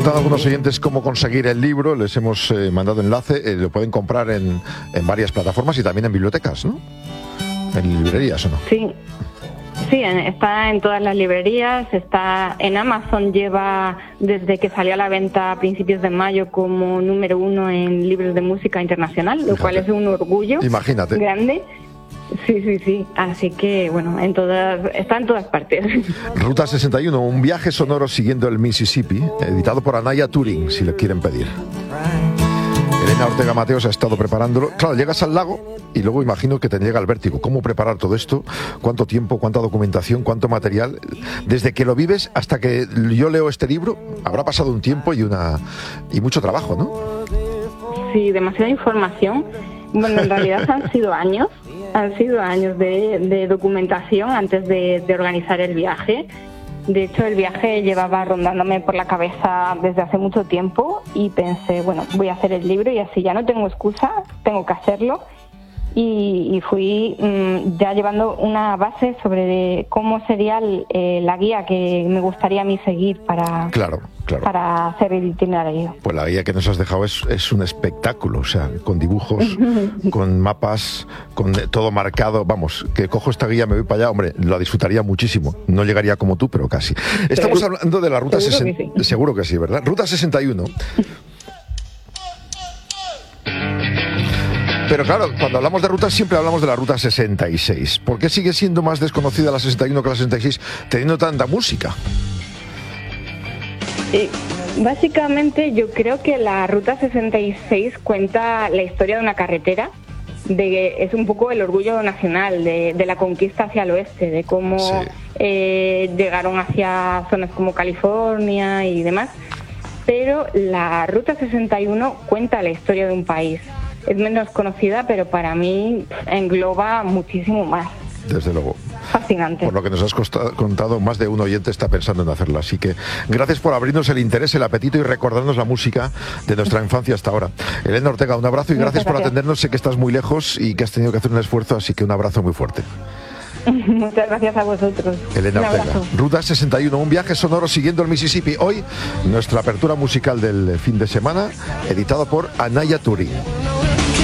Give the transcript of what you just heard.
preguntado a algunos oyentes cómo conseguir el libro, les hemos mandado enlace, lo pueden comprar en varias plataformas y también en bibliotecas, ¿no? En librerías, ¿o no? Sí, está en todas las librerías, está en Amazon, lleva desde que salió a la venta a principios de mayo como número 1 en libros de música internacional, lo cual es un orgullo. Imagínate. Grande. Sí. Así que, bueno, está en todas partes. Ruta 61, un viaje sonoro siguiendo el Mississippi, editado por Anaya Turing, si le quieren pedir. Elena Ortega Mateos ha estado preparándolo. Claro, llegas al lago y luego imagino que te llega el vértigo. ¿Cómo preparar todo esto? ¿Cuánto tiempo, cuánta documentación, cuánto material? Desde que lo vives hasta que yo leo este libro, habrá pasado un tiempo y mucho trabajo, ¿no? Sí, demasiada información. Bueno, en realidad han sido años de documentación antes de organizar el viaje. De hecho, el viaje llevaba rondándome por la cabeza desde hace mucho tiempo y pensé, bueno, voy a hacer el libro y así ya no tengo excusa, tengo que hacerlo. Y fui ya llevando una base sobre cómo sería la guía que me gustaría a mí seguir para hacer el itinerario. Pues la guía que nos has dejado es un espectáculo, o sea, con dibujos, con mapas, con todo marcado. Vamos, que cojo esta guía, me voy para allá, hombre, lo disfrutaría muchísimo. No llegaría como tú, pero casi. Estamos hablando de la Ruta 61. Seguro que sí, ¿verdad? Ruta 61. Pero claro, cuando hablamos de rutas siempre hablamos de la Ruta 66. ¿Por qué sigue siendo más desconocida la 61 que la 66 teniendo tanta música? Básicamente yo creo que la Ruta 66 cuenta la historia de una carretera, es un poco el orgullo nacional de la conquista hacia el oeste, de cómo llegaron hacia zonas como California y demás. Pero la Ruta 61 cuenta la historia de un país. Es menos conocida, pero para mí engloba muchísimo más. Desde luego. Fascinante. Por lo que nos has contado, más de un oyente está pensando en hacerlo. Así que gracias por abrirnos el interés, el apetito y recordarnos la música de nuestra infancia hasta ahora. Elena Ortega, un abrazo y gracias por atendernos. Sé que estás muy lejos y que has tenido que hacer un esfuerzo, así que un abrazo muy fuerte. Muchas gracias a vosotros. Elena Ortega. Ruta 61, un viaje sonoro siguiendo el Mississippi. Hoy, nuestra apertura musical del fin de semana, editado por Anaya Turing.